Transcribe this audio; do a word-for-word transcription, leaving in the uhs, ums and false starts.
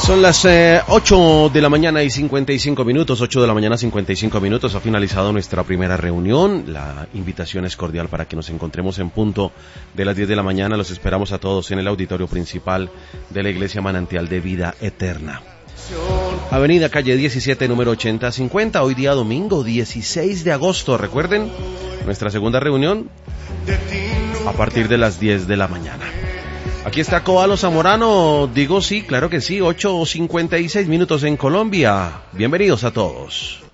Son las eh, ocho de la mañana y cincuenta y cinco minutos, ocho de la mañana cincuenta y cinco minutos, ha finalizado nuestra primera reunión. La invitación es cordial para que nos encontremos en punto de las diez de la mañana. Los esperamos a todos en el auditorio principal de la Iglesia Manantial de Vida Eterna. Avenida Calle diecisiete, número ochenta cincuenta, hoy día domingo dieciséis de agosto. Recuerden, nuestra segunda reunión a partir de las diez de la mañana. Aquí está Cobalo Zamorano, digo sí, claro que sí, ocho cincuenta y seis minutos en Colombia. Bienvenidos a todos.